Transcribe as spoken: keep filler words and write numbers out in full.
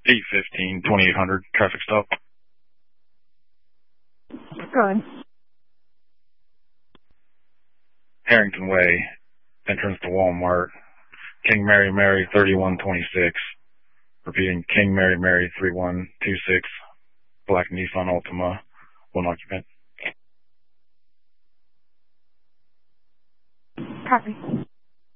eight fifteen, twenty-eight hundred, traffic stop. Go ahead. Harrington Way, entrance to Walmart. King Mary Mary, thirty-one twenty-six. Repeating, King Mary Mary, thirty-one twenty-six. Black Nissan Altima, one occupant. Copy.